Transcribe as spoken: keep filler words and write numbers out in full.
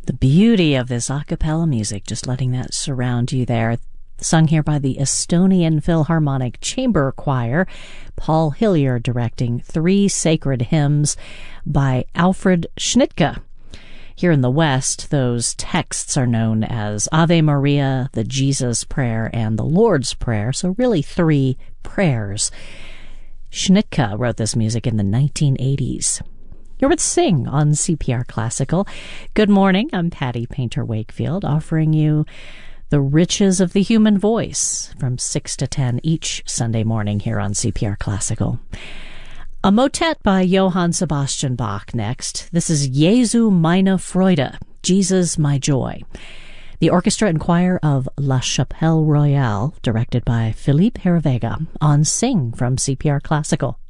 The beauty of this a cappella music, just letting that surround you there. Sung here by the Estonian Philharmonic Chamber Choir. Paul Hillier directing three sacred hymns by Alfred Schnittke. Here in the West, those texts are known as Ave Maria, the Jesus Prayer, and the Lord's Prayer, so really three prayers. Schnittke wrote this music in the nineteen eighties. You're with Sing on C P R Classical. Good morning, I'm Patty Painter Wakefield, offering you the riches of the human voice from six to ten each Sunday morning here on C P R Classical. A motet by Johann Sebastian Bach next. This is Jesu meine Freude, Jesus my joy. The orchestra and choir of La Chapelle Royale, directed by Philippe Hervega, on Sing from C P R Classical.